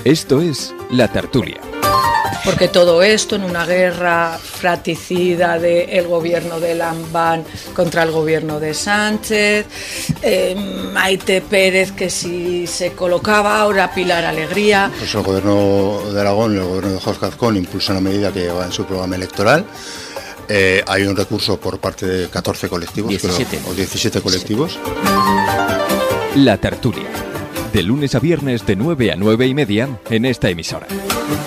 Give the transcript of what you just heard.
Esto es La Tertulia. Porque todo esto en una guerra fratricida del gobierno de Lambán contra el gobierno de Sánchez, Maite Pérez que si se colocaba, ahora Pilar Alegría. Pues el gobierno de Aragón y el gobierno de Jorge Azcón impulsan una medida que lleva en su programa electoral. Hay un recurso por parte de 14 colectivos, 17 colectivos. La Tertulia, de lunes a viernes de 9 a 9:30 en esta emisora.